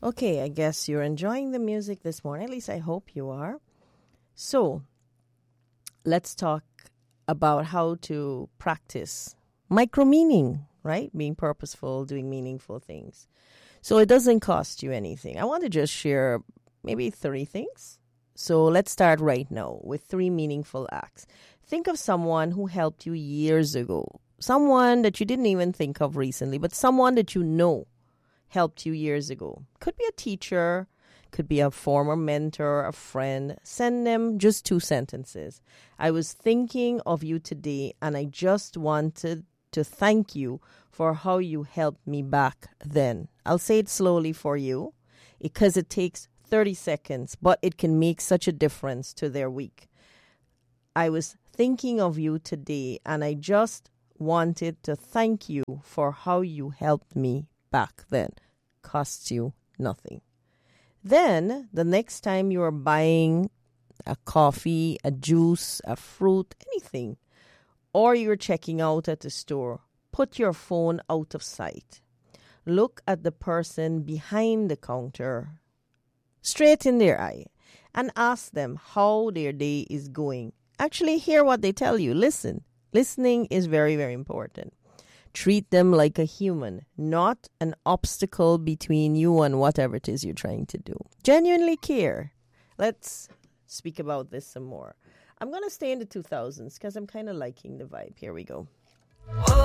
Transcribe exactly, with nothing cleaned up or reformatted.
Okay, I guess you're enjoying the music this morning. At least I hope you are. So, let's talk about how to practice micro meaning, right? Being purposeful, doing meaningful things. So it doesn't cost you anything. I want to just share maybe three things. So let's start right now with three meaningful acts. Think of someone who helped you years ago. Someone that you didn't even think of recently, but someone that you know helped you years ago. Could be a teacher, could be a former mentor, a friend. Send them just two sentences. I was thinking of you today, and I just wanted to thank you for how you helped me back then. I'll say it slowly for you because it takes thirty seconds, but it can make such a difference to their week. I was thinking of you today, and I just wanted to thank you for how you helped me back then. Costs you nothing. Then, the next time you are buying a coffee, a juice, a fruit, anything, or you're checking out at the store, put your phone out of sight. Look at the person behind the counter, straight in their eye, and ask them how their day is going. Actually, hear what they tell you. Listen. Listening is very, very important. Treat them like a human, not an obstacle between you and whatever it is you're trying to do. Genuinely care. Let's speak about this some more. I'm going to stay in the two thousands because I'm kind of liking the vibe. Here we go.